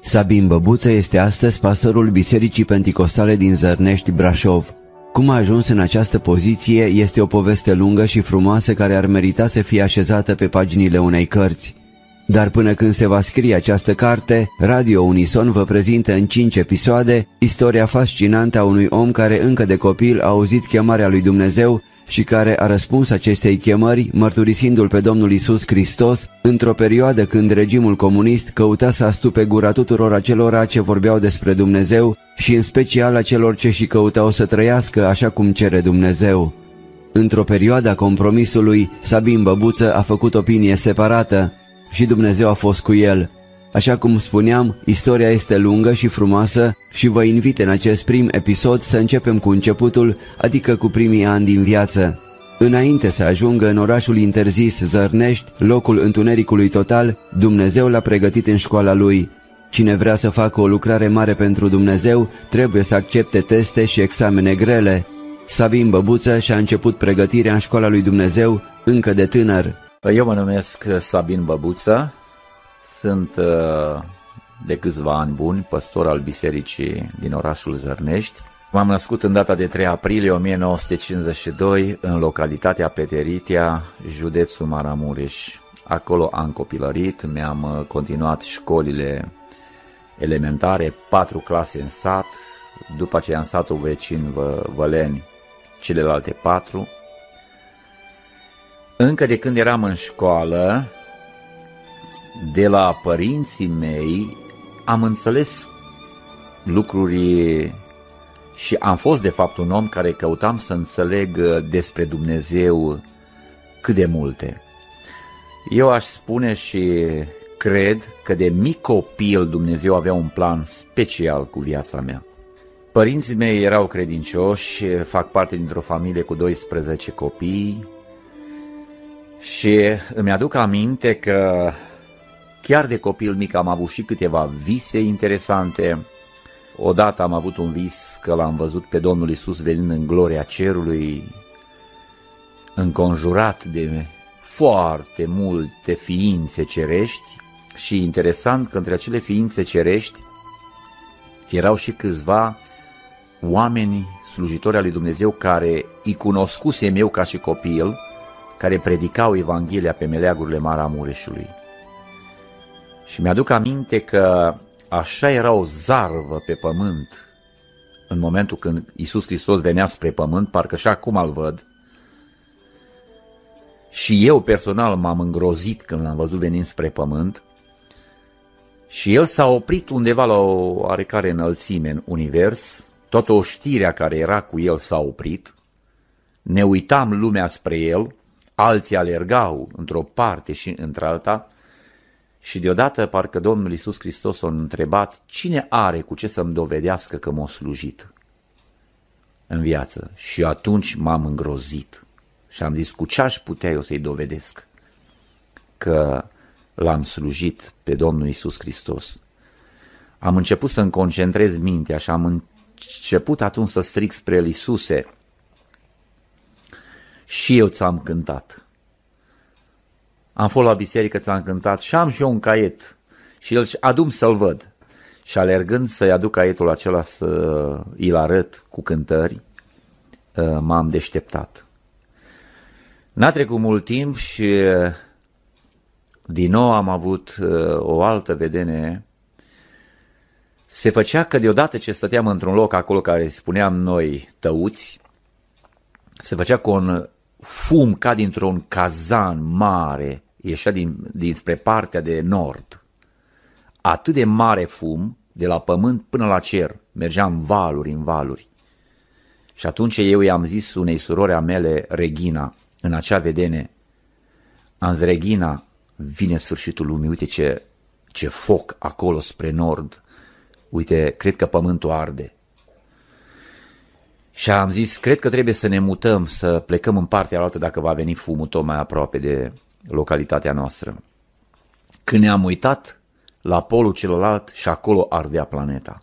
Sabin Băbuță este astăzi pastorul Bisericii Penticostale din Zărnești, Brașov. Cum a ajuns în această poziție este o poveste lungă și frumoasă care ar merita să fie așezată pe paginile unei cărți. Dar până când se va scrie această carte, Radio Unison vă prezintă în 5 episoade istoria fascinantă a unui om care încă de copil a auzit chemarea lui Dumnezeu și care a răspuns acestei chemări mărturisindu-L pe Domnul Iisus Hristos într-o perioadă când regimul comunist căuta să astupe gura tuturor acelora ce vorbeau despre Dumnezeu și în special a celor ce și căutau să trăiască așa cum cere Dumnezeu. Într-o perioadă a compromisului, Sabin Băbuță a făcut opinie separată și Dumnezeu a fost cu el. Așa cum spuneam, istoria este lungă și frumoasă și vă invit în acest prim episod să începem cu începutul, adică cu primii ani din viață. Înainte să ajungă în orașul interzis Zărnești, locul întunericului total, Dumnezeu l-a pregătit în școala lui. Cine vrea să facă o lucrare mare pentru Dumnezeu, trebuie să accepte teste și examene grele. Sabin Băbuță și-a început pregătirea în școala lui Dumnezeu încă de tânăr. Eu mă numesc Sabin Băbuță. Sunt de câțiva ani buni păstor al bisericii din orașul Zărnești. M-am născut în data de 3 aprilie 1952 în localitatea Peteritea, județul Maramureș. Acolo am copilărit, mi-am continuat școlile elementare, 4 clase în sat, după aceea în satul vecin Văleni, celelalte 4. Încă de când eram în școală, de la părinții mei am înțeles lucruri și am fost de fapt un om care căutam să înțeleg despre Dumnezeu cât de multe. Eu aș spune și cred că de mic copil Dumnezeu avea un plan special cu viața mea. Părinții mei erau credincioși, fac parte dintr-o familie cu 12 copii și îmi aduc aminte că chiar de copil mic am avut și câteva vise interesante. Odată am avut un vis că l-am văzut pe Domnul Iisus venind în gloria cerului, înconjurat de foarte multe ființe cerești și interesant că între acele ființe cerești erau și câțiva oameni slujitori al lui Dumnezeu care îi cunoscusem eu ca și copil, care predicau Evanghelia pe meleagurile Maramureșului. Și mi-aduc aminte că așa era o zarvă pe pământ în momentul când Iisus Hristos venea spre pământ, parcă și acum îl văd. Și eu personal m-am îngrozit când l-am văzut venind spre pământ. Și el s-a oprit undeva la o oarecare înălțime în univers, toată oștirea care era cu el s-a oprit, ne uitam lumea spre el, alții alergau într-o parte și într-alta, și deodată parcă Domnul Iisus Hristos a întrebat: cine are cu ce să-mi dovedească că m-a slujit în viață? Și atunci m-am îngrozit și am zis: cu ce aș putea eu să-i dovedesc că l-am slujit pe Domnul Iisus Hristos? Am început să-mi concentrez mintea și am început atunci să strig spre el: Iisuse, și eu ți-am cântat. Am fost la biserică, ți-am cântat și am și eu un caiet. Și el: adu-mi să-l văd. Și alergând să-i aduc caietul acela să îl arăt cu cântări, m-am deșteptat. N-a trecut mult timp și din nou am avut o altă vedenie. Se făcea că deodată ce stăteam într-un loc acolo care spuneam noi Tăuți, se făcea cu un fum ca dintr-un cazan mare, ieșea dinspre partea de nord. Atât de mare fum, de la pământ până la cer, mergea în valuri. Și atunci eu i-am zis unei surori a mele, Regina, în acea vedenie, am zis: Regina, vine sfârșitul lumii, uite ce foc acolo spre nord, uite, cred că pământul arde. Și am zis: cred că trebuie să ne mutăm, să plecăm în partea altă dacă va veni fumul tot mai aproape de localitatea noastră. Când ne-am uitat la polul celălalt și acolo ardea planeta.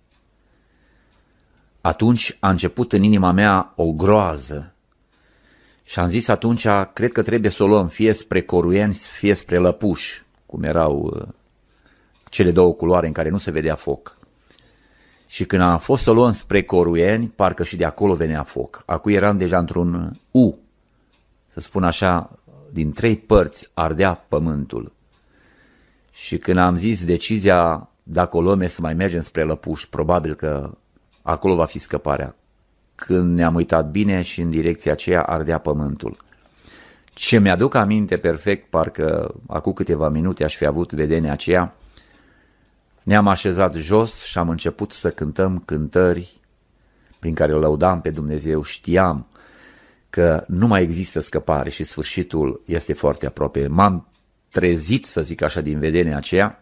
Atunci a început în inima mea o groază și am zis atunci: cred că trebuie să o luăm fie spre Coruieni, fie spre Lăpuș, cum erau cele două culoare în care nu se vedea foc. Și când am fost să luăm spre Coruieni, parcă și de acolo venea foc. Acum eram deja într-un U, să spun așa, din 3 părți ardea pământul. Și când am zis decizia, dacă o luăm să mai mergem spre Lăpuș, probabil că acolo va fi scăparea. Când ne-am uitat bine și în direcția aceea ardea pământul. Ce mi-aduc aminte perfect, parcă acum câteva minute aș fi avut vedenia aceea, ne-am așezat jos și am început să cântăm cântări prin care lăudam pe Dumnezeu. Știam că nu mai există scăpare și sfârșitul este foarte aproape. M-am trezit, să zic așa, din vedenia aceea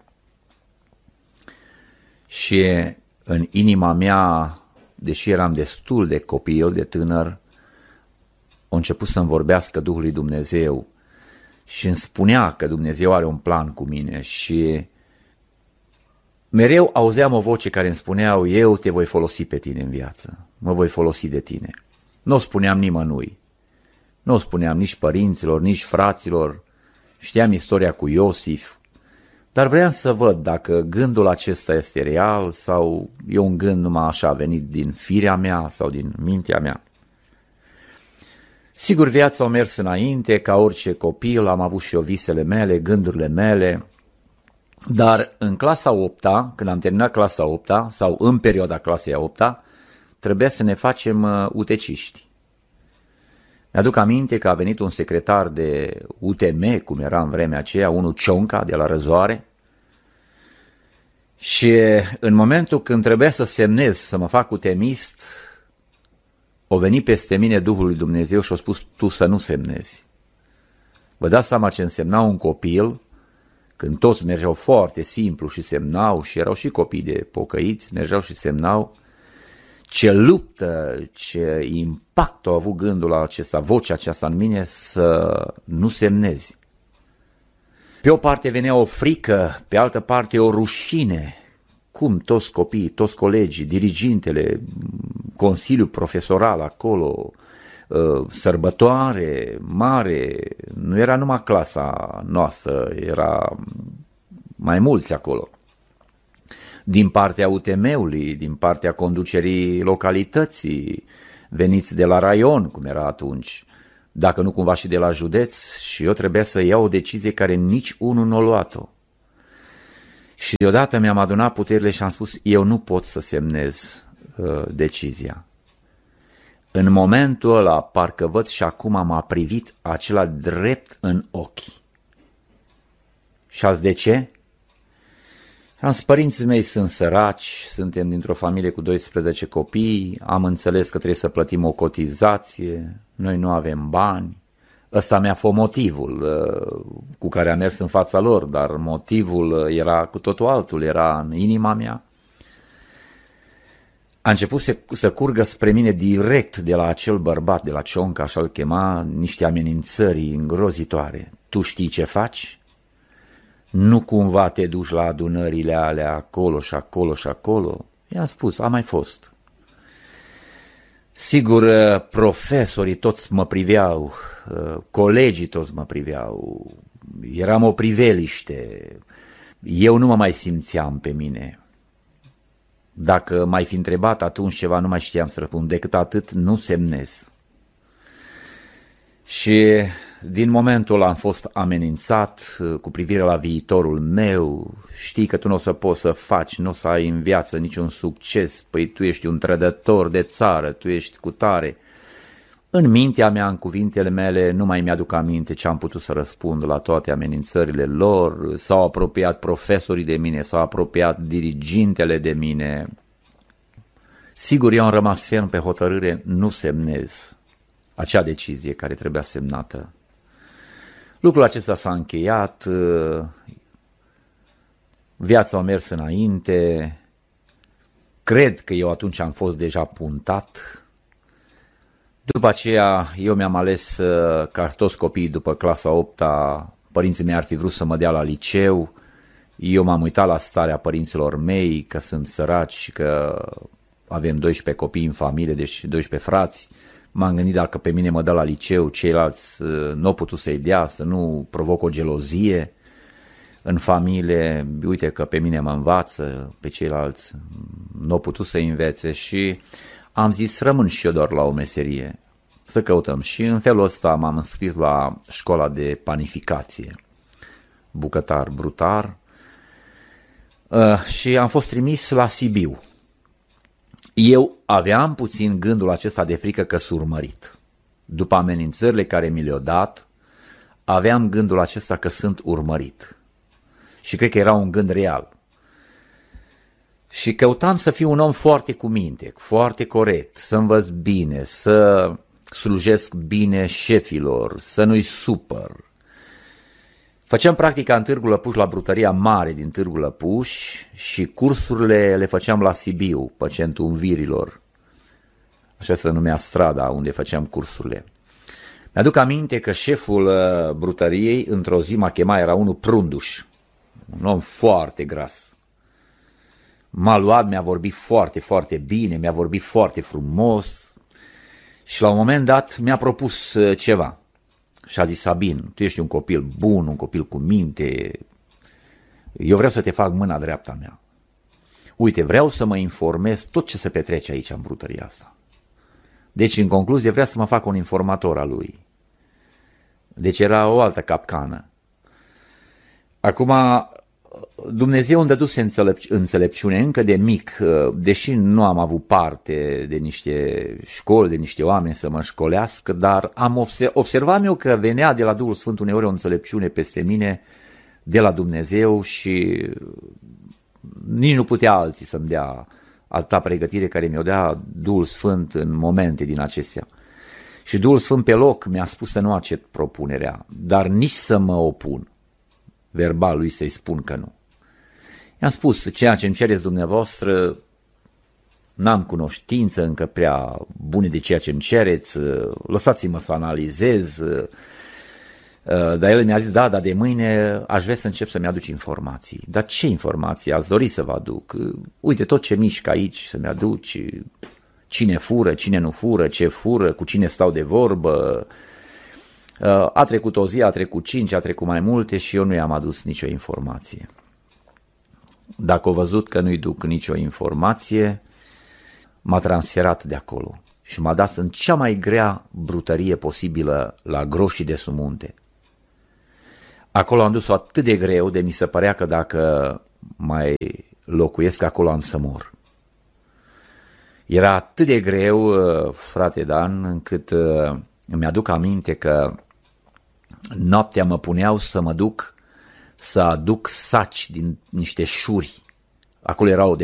și în inima mea, deși eram destul de copil, de tânăr, a început să-mi vorbească Duhul lui Dumnezeu și îmi spunea că Dumnezeu are un plan cu mine și mereu auzeam o voce care îmi spuneau: eu te voi folosi pe tine în viață, mă voi folosi de tine. Nu o spuneam nimănui, nu o spuneam nici părinților, nici fraților, știam istoria cu Iosif, dar vreau să văd dacă gândul acesta este real sau e un gând numai așa venit din firea mea sau din mintea mea. Sigur, viața a mers înainte, ca orice copil, am avut și eu visele mele, gândurile mele, dar în clasa 8-a, când am terminat clasa 8-a, sau în perioada clasei 8-a, trebuia să ne facem uteciști. Mi-aduc aminte că a venit un secretar de UTM, cum era în vremea aceea, unul Cionca de la Răzoare, și în momentul când trebuia să semnez, să mă fac utemist, o venit peste mine Duhul lui Dumnezeu și a spus: tu să nu semnezi. Vă dați seama ce însemna un copil, când toți mergeau foarte simplu și semnau, și erau și copii de pocăiți, mergeau și semnau, ce luptă, ce impact a avut gândul acesta, vocea aceasta în mine, să nu semnezi. Pe o parte venea o frică, pe altă parte o rușine. Cum toți copiii, toți colegii, dirigintele, consiliul profesoral acolo, sărbătoare mare, nu era numai clasa noastră, era mai mulți acolo. Din partea UTM-ului, din partea conducerii localității, veniți de la raion, cum era atunci, dacă nu cumva și de la județ, și eu trebuia să iau o decizie care nici unul nu a luat-o. Și deodată mi-am adunat puterile și am spus: eu nu pot să semnez decizia. În momentul ăla, parcă văd și acum m-a privit acela drept în ochi. Și azi de ce? Am zis: părinții mei sunt săraci, suntem dintr-o familie cu 12 copii, am înțeles că trebuie să plătim o cotizație, noi nu avem bani. Ăsta mi-a fost motivul cu care am mers în fața lor, dar motivul era cu totul altul, era în inima mea. A început să curgă spre mine direct de la acel bărbat, de la Cionca, așa-l chema, niște amenințări îngrozitoare. Tu știi ce faci? Nu cumva te duci la adunările alea acolo și acolo și acolo? I-am spus: am mai fost. Sigur, profesorii toți mă priveau, colegii toți mă priveau, eram o priveliște, eu nu mă mai simțeam pe mine. Dacă m-ai fi întrebat atunci ceva, nu mai știam să răspund, decât atât: nu semnez. Și din momentul ăla am fost amenințat cu privire la viitorul meu. Știi că tu nu o să poți să faci, nu o să ai în viață niciun succes, păi tu ești un trădător de țară, tu ești cu tare. În mintea mea, în cuvintele mele, nu mai mi-aduc aminte ce am putut să răspund la toate amenințările lor. S-au apropiat profesorii de mine, s-au apropiat dirigintele de mine. Sigur, eu am rămas ferm pe hotărâre: nu semnez acea decizie care trebuia semnată. Lucrul acesta s-a încheiat, viața a mers înainte, cred că eu atunci am fost deja puntat. După aceea eu mi-am ales, ca toți copiii după clasa 8-a, părinții mei ar fi vrut să mă dea la liceu, eu m-am uitat la starea părinților mei, că sunt săraci și că avem 12 copii în familie, deci 12 frați. M-am gândit: dacă pe mine mă dă la liceu, ceilalți nu au putut să-i dea, să nu provoc o gelozie. în familie, uite că pe mine mă învață, pe ceilalți nu au putut să învețe și am zis rămân și eu doar la o meserie, să căutăm. Și în felul ăsta m-am înscris la școala de panificație, bucătar brutar, și am fost trimis la Sibiu. Eu aveam puțin gândul acesta de frică că sunt urmărit. După amenințările care mi le-au dat, aveam gândul acesta că sunt urmărit. Și cred că era un gând real. Și căutam să fiu un om foarte cu minte, foarte corect, să învăț bine, să slujesc bine șefilor, să nu-i supăr. Făceam practica în Târgu Lăpuș, la brutăria mare din Târgu Lăpuș, și cursurile le făceam la Sibiu, pe Centrul Învirilor. Așa se numea strada unde făceam cursurile. Mi-aduc aminte că șeful brutăriei într-o zi m-a chemat, era unul Prunduș, un om foarte gras. M-a luat, mi-a vorbit foarte, foarte bine, mi-a vorbit foarte frumos și la un moment dat mi-a propus ceva. Și a zis: Sabin, tu ești un copil bun, un copil cu minte, eu vreau să te fac mâna dreapta mea. Uite, vreau să mă informez tot ce se petrece aici în brutăria asta. Deci, în concluzie, vrea să mă fac un informator al lui. Deci era o altă capcană. Acum, Dumnezeu îmi dăduse înțelepciune încă de mic, deși nu am avut parte de niște școli, de niște oameni să mă școlească, dar am observat eu că venea de la Duhul Sfânt uneori o înțelepciune peste mine de la Dumnezeu și nici nu putea alții să-mi dea alta pregătire care mi-o dea Duhul Sfânt în momente din acestea. Și Duhul Sfânt pe loc mi-a spus să nu accept propunerea, dar nici să mă opun, verbal lui să-i spun că nu. I-am spus: ceea ce îmi cereți dumneavoastră, n-am cunoștință încă prea bune de ceea ce îmi cereți, lăsați-mă să analizez. Dar el mi-a zis: da, dar de mâine aș vrea să încep să-mi aduci informații. Dar ce informații ați dori să vă aduc? Uite, tot ce mișcă aici să-mi aduci, cine fură, cine nu fură, ce fură, cu cine stau de vorbă. A trecut o zi, a trecut 5, a trecut mai multe și eu nu i-am adus nicio informație. Dacă au văzut că nu-i duc nicio informație, m-a transferat de acolo și m-a dat în cea mai grea brutărie posibilă la Groșii de Sumunte. Acolo am dus-o atât de greu de mi se părea că dacă mai locuiesc acolo am să mor. Era atât de greu, frate Dan, încât îmi aduc aminte că noaptea mă puneau să mă duc să aduc saci din niște șuri. Acolo erau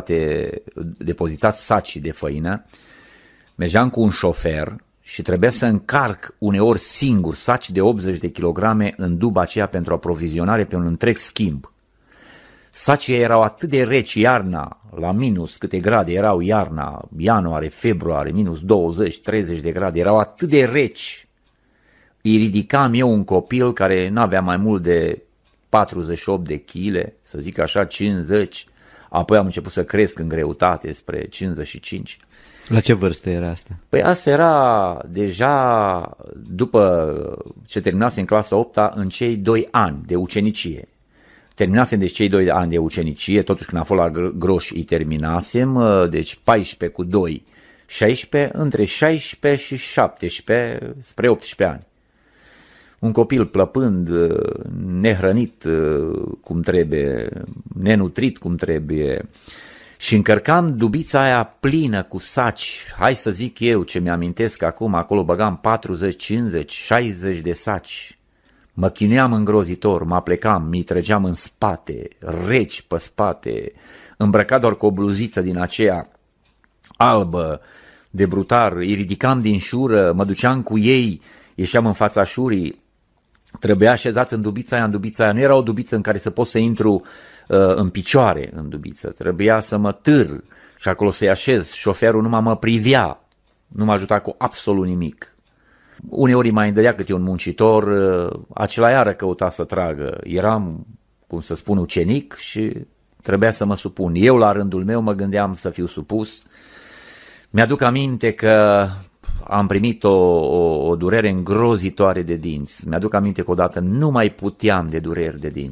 depozitați saci de făină. Mergeam cu un șofer și trebuia să încarc uneori singur saci de 80 de kilograme în duba aceea pentru aprovizionare pe un întreg schimb. Sacii erau atât de reci iarna, la minus câte grade erau iarna, ianuarie, februarie, minus 20-30 de grade, erau atât de reci. Îi ridicam eu, un copil care n-avea mai mult de 48 de chile, să zic așa, 50, apoi am început să cresc în greutate spre 55. La ce vârstă era asta? Păi asta era deja după ce terminasem clasa 8-a, în cei 2 ani de ucenicie. Terminasem deci cei 2 ani de ucenicie, totuși când am fost la Groș îi terminasem, deci 14 cu 2, 16, între 16 și 17 spre 18 ani. Un copil plăpând, nehrănit cum trebuie, nenutrit cum trebuie, și încărcam dubița aia plină cu saci, hai să zic eu ce mi-amintesc acum, acolo băgam 40, 50, 60 de saci. Mă chinuiam îngrozitor, mă aplecam, mi-i trăgeam în spate, reci pe spate, îmbrăcat doar cu o bluziță din aceea albă de brutar, îi ridicam din șură, mă duceam cu ei, ieșeam în fața șurii, trebuia așezați în dubița aia, nu era o dubiță în care să pot să intru în picioare în dubiță, trebuia să mă târ și acolo să-i așez, șoferul numai mă privea, nu m-a ajutat cu absolut nimic. Uneori mai îndădea câte un muncitor, acela iară căuta să tragă, eram, cum să spun, ucenic și trebuia să mă supun. Eu la rândul meu mă gândeam să fiu supus. Mi-aduc aminte că am primit o durere îngrozitoare de dinți. Mi-aduc aminte că odată nu mai puteam de dureri de dinți.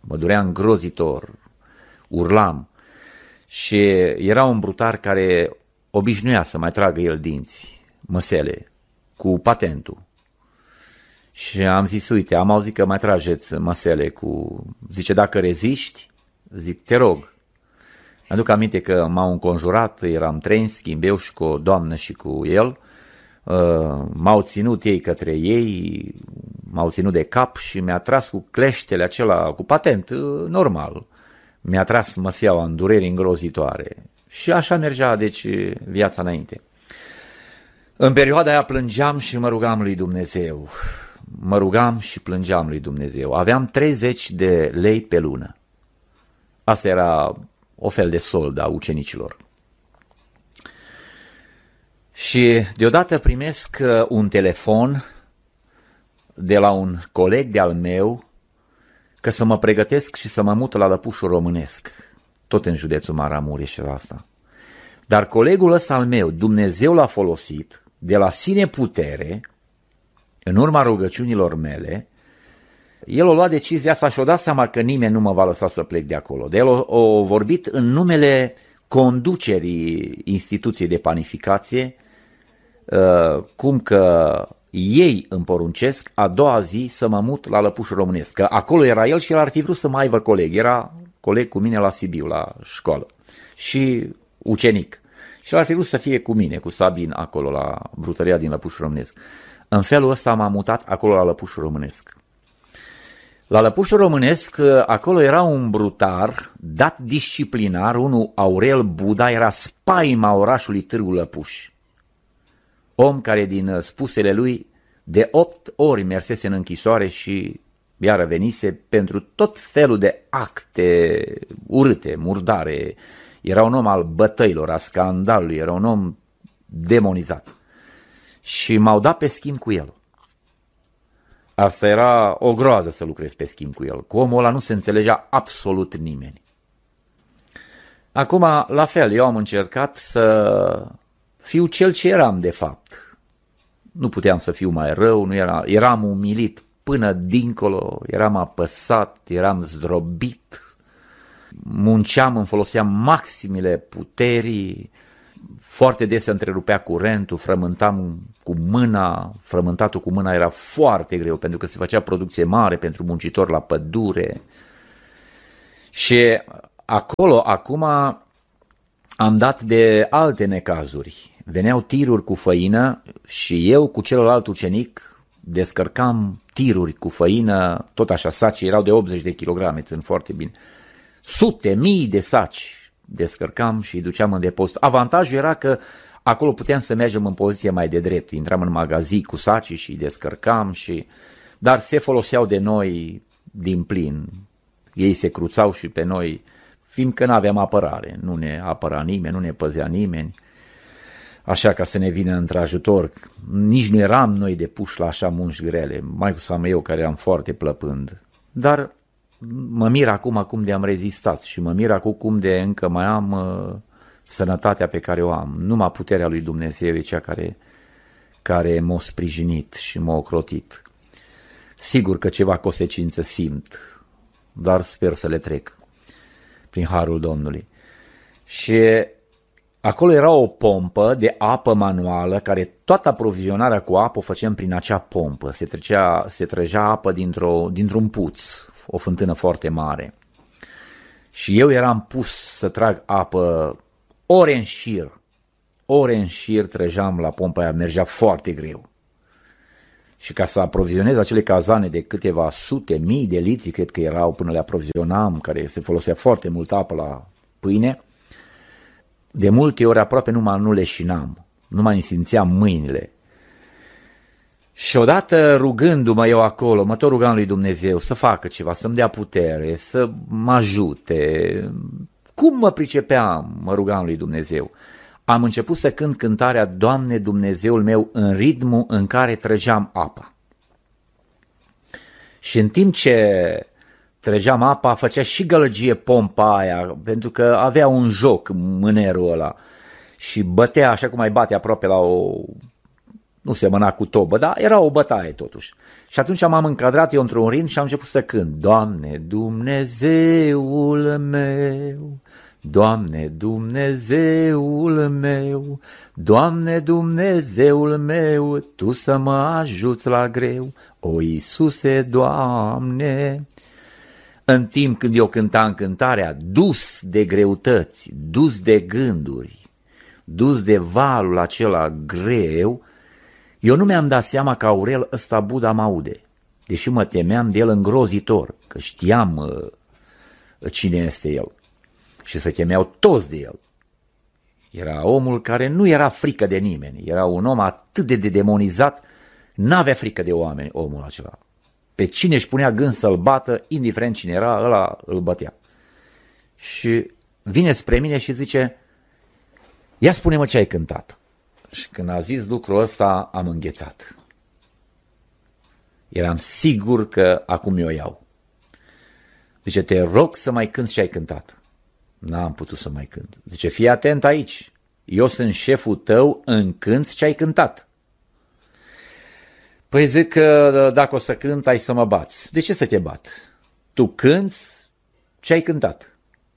mă durea îngrozitor, urlam. Și era un brutar care obișnuia să mai tragă el dinți, măsele, cu patentul. Și am zis, uite, am auzit că mai trageți măsele cu... Zice, dacă reziști, zic, te rog. Aduc aminte că m-au înconjurat, eram 3 în schimb, eu și cu o doamnă și cu el. M-au ținut ei către ei, m-au ținut de cap și mi-a tras cu cleștele acela, cu patent, normal. Mi-a tras măseaua în dureri îngrozitoare. Și așa mergea, deci, viața înainte. În perioada aia plângeam și mă rugam lui Dumnezeu. Mă rugam și plângeam lui Dumnezeu. Aveam 30 de lei pe lună. Asta era o fel de sold a ucenicilor. Și deodată primesc un telefon de la un coleg de-al meu că să mă pregătesc și să mă mut la Lăpușul Românesc, tot în județul Maramureș și asta. Dar colegul ăsta al meu, Dumnezeu l-a folosit de la sine putere, în urma rugăciunilor mele, el a luat decizia asta și a dat seama că nimeni nu mă va lăsa să plec de acolo. De el a vorbit în numele conducerii instituției de panificație, cum că ei îmi poruncesc a doua zi să mă mut la Lăpușul Românesc. Că acolo era el și el ar fi vrut să mai aibă coleg. Era coleg cu mine la Sibiu, la școală. Și ucenic. Și el ar fi vrut să fie cu mine, cu Sabin, acolo la brutăria din Lăpușul Românesc. În felul ăsta m-am mutat acolo la Lăpușul Românesc. La Lăpușul Românesc, acolo era un brutar dat disciplinar, unul Aurel Buda, era spaima orașului Târgu Lăpuș. Om care din spusele lui de 8 ori mersese în închisoare și iară venise pentru tot felul de acte urâte, murdare. Era un om al bătăilor, a scandalului, era un om demonizat. Și m-au dat pe schimb cu el. Asta era o groază să lucrez pe schimb cu el. Cu omul ăla nu se înțelegea absolut nimeni. Acum, la fel, eu am încercat să fiu cel ce eram de fapt. Nu puteam să fiu mai rău, eram umilit până dincolo, eram apăsat, eram zdrobit, munceam, îmi foloseam maximile puterii, foarte des se întrerupea curentul, frământam cu mâna, frământatul cu mâna era foarte greu pentru că se făcea producție mare pentru muncitori la pădure. Și acolo, acum, am dat de alte necazuri. Veneau tiruri cu făină și eu cu celălalt ucenic descărcam tiruri cu făină, tot așa, sacii erau de 80 de kilograme, țin foarte bine. Sute, mii de saci descărcam și îi duceam în depozit. Avantajul era că acolo puteam să mergem în poziție mai de drept. Intram în magazin cu sacii și îi descărcam, dar se foloseau de noi din plin. Ei se cruțau și pe noi, fiindcă nu aveam apărare. Nu ne apăra nimeni, nu ne păzea nimeni. Așa ca să ne vină într-ajutor. Nici nu eram noi de puși la așa munci grele, mai cu seamă eu care eram foarte plăpând. Dar mă mir acum cum de am rezistat și mă mir acum cum de încă mai am sănătatea pe care o am. Numai puterea lui Dumnezeu e cea care m-a sprijinit și m-a ocrotit. Sigur că ceva consecință simt, dar sper să le trec prin harul Domnului. Și acolo era o pompă de apă manuală, care toată aprovizionarea cu apă o făceam prin acea pompă. Se trăgea apă dintr-un puț, o fântână foarte mare. Și eu eram pus să trag apă ore în șir trăgeam la pompa aia, mergea foarte greu. Și ca să aprovizionez acele cazane de câteva sute, mii de litri, cred că erau până le aprovizionam, care se folosea foarte mult apă la pâine, de multe ori aproape nu leșinam, nu mai îmi simțeam mâinile. Și odată rugându-mă eu acolo, mă tot rugam lui Dumnezeu să facă ceva, să-mi dea putere, să mă ajute. Cum mă pricepeam, mă rugam lui Dumnezeu. Am început să cânt cântarea Doamne Dumnezeul meu în ritmul în care trăgeam apa. Și în timp ce trăgeam apa, făcea și gălăgie pompa aia, pentru că avea un joc mânerul ăla și bătea așa cum mai bate aproape la Nu semăna cu tobă, dar era o bătaie totuși. Și atunci m-am încadrat eu într-un rind și am început să cânt. Doamne, Dumnezeul meu, Doamne, Dumnezeul meu, Doamne, Dumnezeul meu, Tu să mă ajuți la greu, o Iisuse, Doamne. În timp când eu cântam cântarea, dus de greutăți, dus de gânduri, dus de valul acela greu, eu nu mi-am dat seama că Aurel ăsta Buddha mă aude, deși mă temeam de el îngrozitor, că știam cine este el și se temeau toți de el. Era omul care nu era frică de nimeni, era un om atât de demonizat, n-avea frică de oameni omul acela. Pe cine își punea gând să-l bată, indiferent cine era, ăla îl bătea. Și vine spre mine și zice, ia spune-mă ce ai cântat. Și când a zis lucrul ăsta, am înghețat. Eram sigur că acum eu iau. Zice, te rog să mai cânti ce ai cântat. N-am putut să mai cânt. Zice, fii atent aici. Eu sunt șeful tău, îmi cânti ce ai cântat. Păi zic că dacă o să cânt, ai să mă bați. De ce să te bat? Tu cânti ce ai cântat.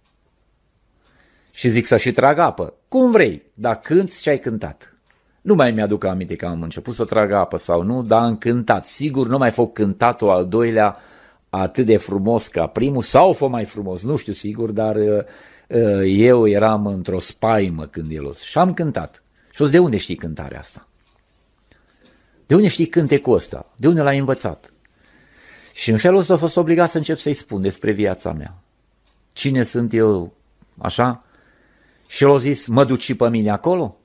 Și zic să și trag apă. Cum vrei, dar cânti ce ai cântat. Nu mai mi-aduc aminte că am început să trag apă sau nu, dar am cântat. Sigur, nu mai fă cântatul al doilea atât de frumos ca primul, sau fă mai frumos, nu știu sigur, dar eu eram într-o spaimă când el o să... Și am cântat. Și o să, de unde știi cântarea asta? De unde știi cântecul ăsta? De unde l-ai învățat? Și în felul ăsta a fost obligat să încep să-i spun despre viața mea. Cine sunt eu, așa? Și el a zis, mă duci și pe mine acolo?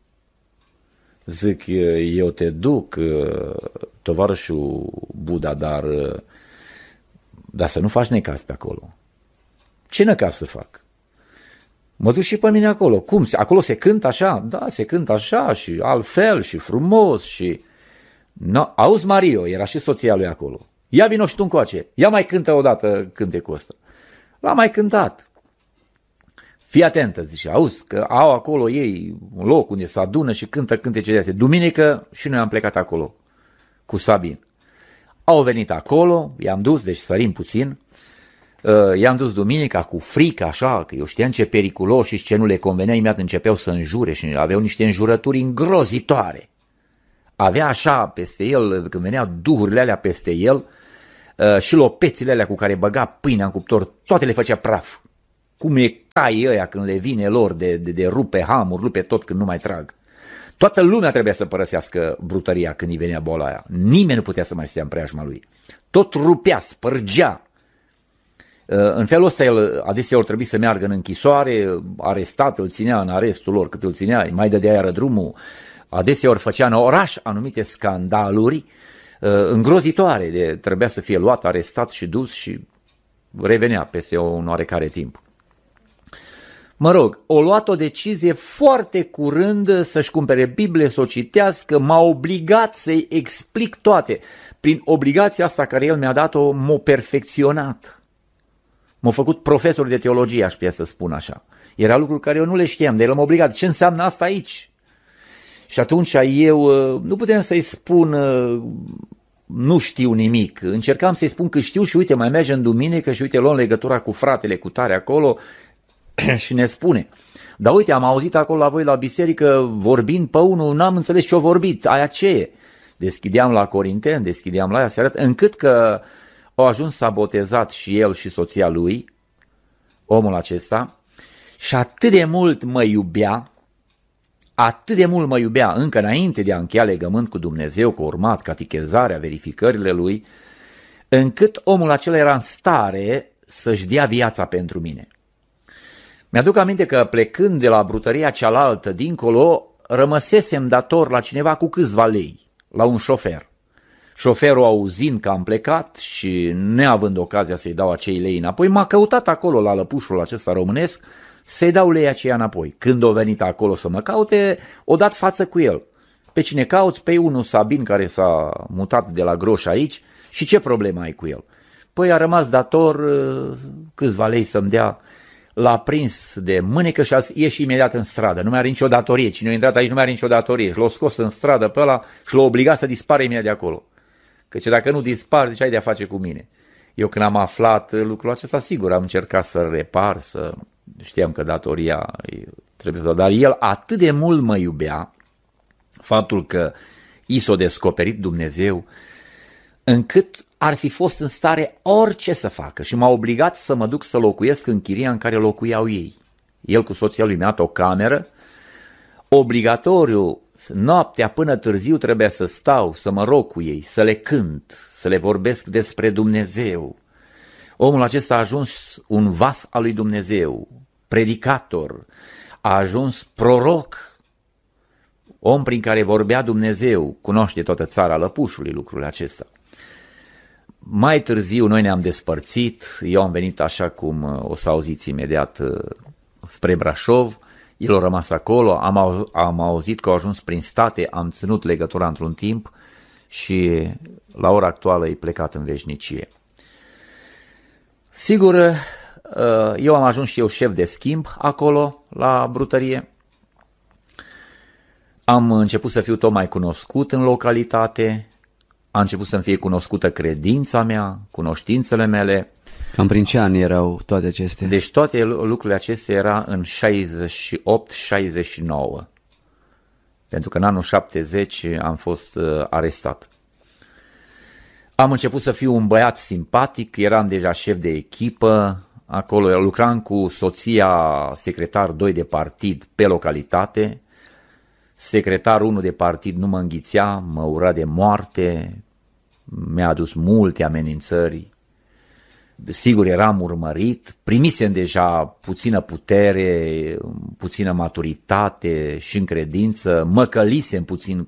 Zic, eu te duc, tovarășul Buddha, dar să nu faci necaz pe acolo. Ce necaz să fac? Mă duc și pe mine acolo. Cum? Acolo se cântă așa? Da, se cântă așa și altfel și frumos și... No, auzi, Mario, era și soția lui acolo. Ia vino și tu încoace, ia mai cântă odată cântecul ăsta. L-am mai cântat. Fii atentă, zice, auzi, că au acolo ei un loc unde se adună și cântă cântece de astea. Duminică și noi am plecat acolo cu Sabin. Au venit acolo, i-am dus, deci sărim puțin, i-am dus duminica cu frică, așa, că eu știam ce periculos și ce nu le convenea, imediat începeau să înjure și aveau niște înjurături îngrozitoare. Avea așa peste el, când veneau duhurile alea peste el, și lopețile alea cu care băga pâinea în cuptor, toate le făcea praf. Cum e caii ăia când le vine lor de rupe hamuri, rupe tot când nu mai trag. Toată lumea trebuia să părăsească brutăria când îi venea boala aia. Nimeni nu putea să mai stea în preajma lui. Tot rupea, spărgea. În felul ăsta el adeseori trebuie să meargă în închisoare, arestat, îl ținea în arestul lor cât îl ținea, îi mai dădea iară drumul. Adeseori făcea în oraș anumite scandaluri îngrozitoare, trebuia să fie luat, arestat și dus și revenea peste un oarecare timp. Mă rog, o luat o decizie foarte curând să-și cumpere Biblie, să o citească, m-a obligat să-i explic toate. Prin obligația asta care el mi-a dat-o, m-a perfecționat. M-a făcut profesor de teologie, aș putea să spun așa. Era lucruri care eu nu le știam, dar el m-a obligat. Ce înseamnă asta aici? Și atunci eu nu puteam să-i spun nu știu nimic. Încercam să-i spun că știu și uite, mai merge în duminică și uite, luăm legătura cu fratele cu tare acolo și ne spune. Dar uite, am auzit acolo la voi la biserică vorbind pe unul, n-am înțeles ce-o vorbit, aia ce e? Deschideam la Corinteni, deschideam la ea, se arăt, încât că au ajuns s-a botezat și el și soția lui, omul acesta, și atât de mult mă iubea, încă înainte de a încheia legământ cu Dumnezeu, că a urmat catechezarea, verificările lui, încât omul acela era în stare să-și dea viața pentru mine. Mi-aduc aminte că plecând de la brutăria cealaltă dincolo, rămăsesem dator la cineva cu câțiva lei, la un șofer. Șoferul, auzind că am plecat și neavând ocazia să-i dau acei lei înapoi, m-a căutat acolo la lăpușul acesta românesc să-i dau lei aceia înapoi. Când o venit acolo să mă caute, o dat față cu el. Pe cine cauți? Pe unul Sabin care s-a mutat de la Groș aici și ce problemă ai cu el? Păi a rămas dator câțiva lei să-mi dea. l-a prins de mânecă și a ieșit imediat în stradă. Nu mai are nicio datorie. Cine a intrat aici nu mai are nicio datorie. Și l-a scos în stradă pe ăla și l-a obligat să dispară imediat de acolo. Căci dacă nu dispar, zice, ai de-a face cu mine. Eu când am aflat lucrul acesta, sigur, am încercat să-l repar, știam că datoria trebuie să... Dar el atât de mult mă iubea, faptul că i s-a descoperit Dumnezeu, încât ar fi fost în stare orice să facă și m-a obligat să mă duc să locuiesc în chiria în care locuiau ei. El cu soția lui mi-a dat o cameră, obligatoriu, noaptea până târziu trebuia să stau, să mă rog cu ei, să le cânt, să le vorbesc despre Dumnezeu. Omul acesta a ajuns un vas al lui Dumnezeu, predicator, a ajuns proroc, om prin care vorbea Dumnezeu, cunoaște toată țara Lăpușului lucrul acesta. Mai târziu noi ne-am despărțit, eu am venit așa cum o să auziți imediat spre Brașov, el a rămas acolo, am auzit că au ajuns prin state, am ținut legătura într-un timp și la ora actuală e plecat în veșnicie. Sigur, eu am ajuns și eu șef de schimb acolo la brutărie, am început să fiu tot mai cunoscut în localitate, a început să-mi fie cunoscută credința mea, cunoștințele mele. Cam prin ce ani erau toate acestea? Deci toate lucrurile acestea era în 68-69, pentru că în anul 70 am fost arestat. Am început să fiu un băiat simpatic, eram deja șef de echipă, acolo lucram cu soția secretar 2 de partid pe localitate, secretarul 1 de partid nu mă înghițea, mă ura de moarte, mi-a adus multe amenințări. Sigur, eram urmărit, primisem deja puțină putere, puțină maturitate și în credință, mă călisem puțin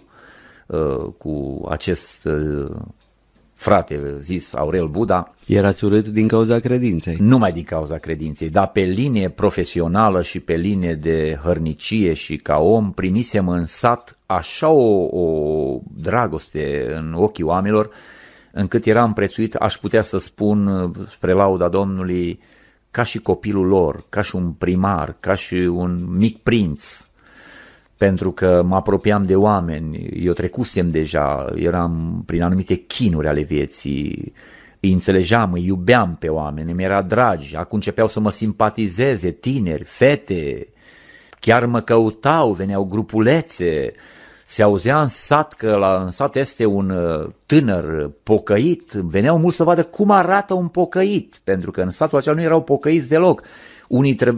cu acest frate zis Aurel Buda. Erați urât din cauza credinței? Numai din cauza credinței, dar pe linie profesională și pe linie de hărnicie și ca om primisem în sat așa o dragoste în ochii oamenilor, încât eram prețuit, aș putea să spun spre lauda Domnului, ca și copilul lor, ca și un primar, ca și un mic prinț, pentru că mă apropiam de oameni, eu trecusem deja, eram prin anumite chinuri ale vieții, îi înțelegeam, îi iubeam pe oameni, mi era dragi, acum începeau să mă simpatizeze tineri, fete, chiar mă căutau, veneau grupulețe, se auzea în sat că în sat este un tânăr pocăit, veneau mulți să vadă cum arată un pocăit, pentru că în satul acela nu erau pocăiți deloc. Unii